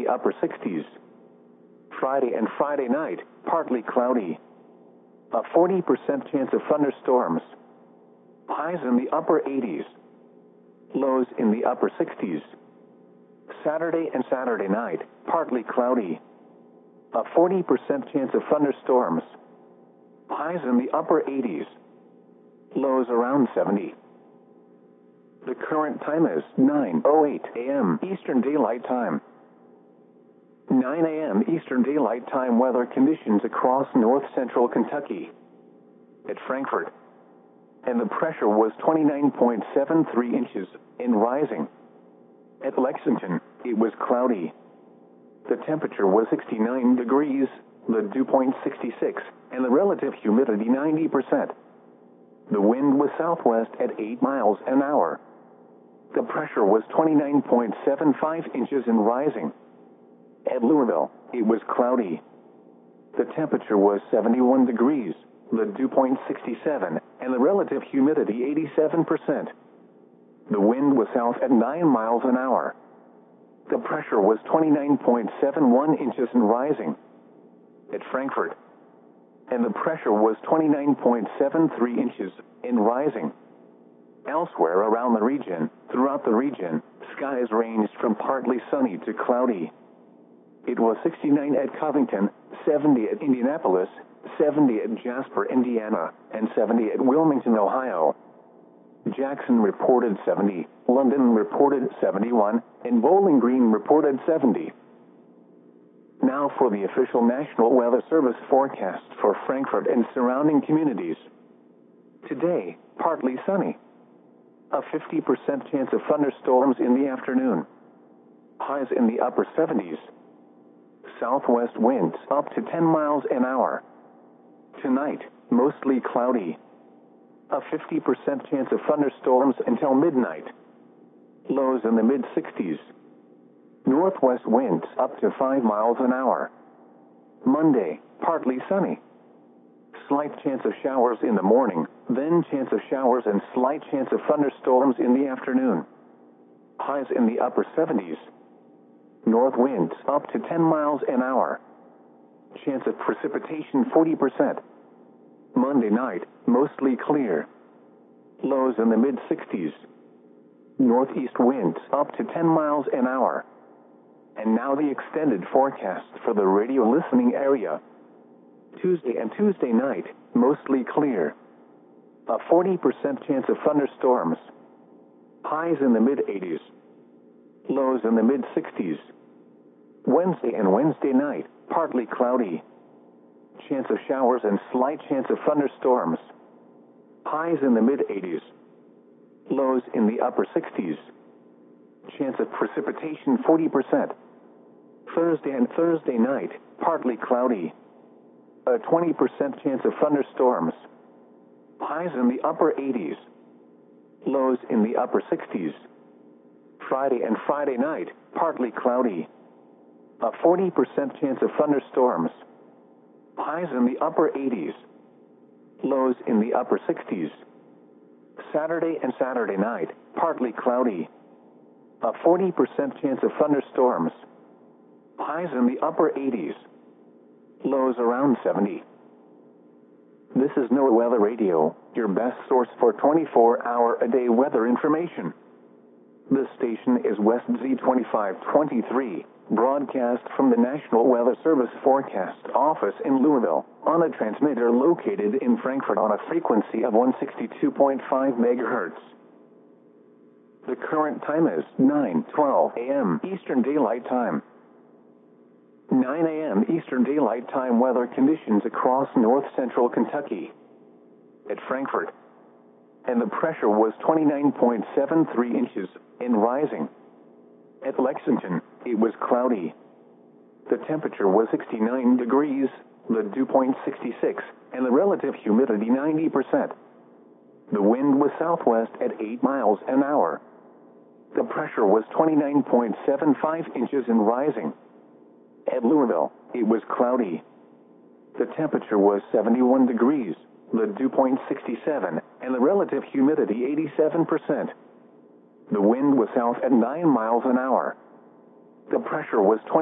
the upper 60s. Friday and Friday night, partly cloudy. A 40% chance of thunderstorms. Highs in the upper 80s. Lows in the upper 60s. Saturday and Saturday night, partly cloudy. A 40% chance of thunderstorms. Highs in the upper 80s. Lows around 70. The current time is 9:08 a.m. Eastern Daylight Time. 9 a.m. Eastern Daylight Time weather conditions across north-central Kentucky. At Frankfort. And the pressure was 29.73 inches and rising. At Lexington, it was cloudy. The temperature was 69 degrees, the dew point 66, and the relative humidity 90%. The wind was southwest at 8 miles an hour. The pressure was 29.75 inches and rising. At Louisville, it was cloudy. The temperature was 71 degrees, the dew point 67, and the relative humidity 87%. The wind was south at 9 miles an hour. The pressure was 29.71 inches and rising. At Frankfort. And the pressure was 29.73 inches and rising. Elsewhere around the region, throughout the region, skies ranged from partly sunny to cloudy. It was 69 at Covington, 70 at Indianapolis, 70 at Jasper, Indiana, and 70 at Wilmington, Ohio. Jackson reported 70, London reported 71, and Bowling Green reported 70. Now for the official National Weather Service forecast for Frankfort and surrounding communities. Today, partly sunny. A 50% chance of thunderstorms in the afternoon. Highs in the upper 70s. Southwest winds up to 10 miles an hour. Tonight, mostly cloudy. A 50% chance of thunderstorms until midnight. Lows in the mid-60s. Northwest winds up to 5 miles an hour. Monday, partly sunny. Slight chance of showers in the morning, then chance of showers and slight chance of thunderstorms in the afternoon. Highs in the upper 70s. North winds up to 10 miles an hour. Chance of precipitation 40%. Monday night, mostly clear. Lows in the mid-60s. Northeast winds up to 10 miles an hour. And now the extended forecast for the radio listening area. Tuesday and Tuesday night, mostly clear. A 40% chance of thunderstorms. Highs in the mid-80s. Lows in the mid-60s. Wednesday and Wednesday night, partly cloudy. Chance of showers and slight chance of thunderstorms. Highs in the mid-80s. Lows in the upper 60s. Chance of precipitation 40%. Thursday and Thursday night, partly cloudy. A 20% chance of thunderstorms. Highs in the upper 80s. Lows in the upper 60s. Friday and Friday night, partly cloudy. A 40% chance of thunderstorms. Highs in the upper 80s. Lows in the upper 60s. Saturday and Saturday night, partly cloudy. A 40% chance of thunderstorms. Highs in the upper 80s. Lows around 70. This is NOAA Weather Radio, your best source for 24-hour-a-day weather information. This station is West Z2523, broadcast from the National Weather Service Forecast Office in Louisville, on a transmitter located in Frankfort on a frequency of 162.5 megahertz. The current time is 9:12 a.m. Eastern Daylight Time. 9 a.m. Eastern Daylight Time weather conditions across north-central Kentucky. At Frankfort. And the pressure was 29.73 inches and rising. At Lexington, it was cloudy. The temperature was 69 degrees, the dew point 66, and the relative humidity 90%. The wind was southwest at 8 miles an hour. The pressure was 29.75 inches and rising. At Louisville, it was cloudy. The temperature was 71 degrees, the dew point 67, and the relative humidity 87%. The wind was south at 9 miles an hour. The pressure was 20